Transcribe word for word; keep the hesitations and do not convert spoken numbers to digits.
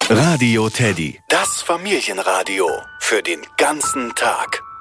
Radio Teddy, das Familienradio für den ganzen Tag.